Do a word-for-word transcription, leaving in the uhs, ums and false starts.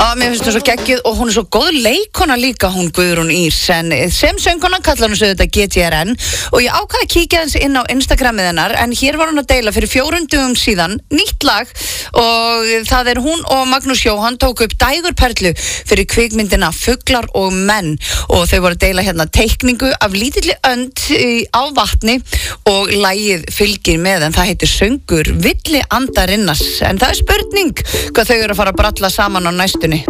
Já, mér finnst hún svo geggjuð og hún er svo góð leikona líka, hún Guðrún Ýrs, en sem söngkona kallar hún sig þetta G T R N og ég ákvað að kíkja hans inn á Instagramið hennar, en hér var hún að deila fyrir fjórum dögum síðan nýtt lag og það er hún og Magnús Jóhann tók upp Dægurperlu fyrir kvikmyndina Fuglar og menn og þau voru að deila hérna teikningu af lítilli önd á vatni og lagið fylgir með, en það heitir Söngur villi andarinnas, en það er spurning hvað þau eru að fara að bralla saman á næstunni.